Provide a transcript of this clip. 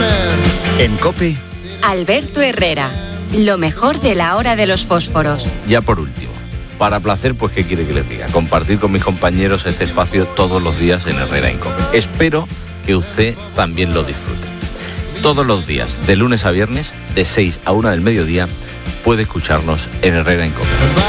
En COPE, Alberto Herrera, lo mejor de la hora de los fósforos. ya por último, para placer, pues ¿qué quiere que les diga? Compartir con mis compañeros este espacio todos los días en Herrera en COPE. Espero que usted también lo disfrute. Todos los días, de lunes a viernes, de 6 a 1 del mediodía, puede escucharnos en Herrera en COPE.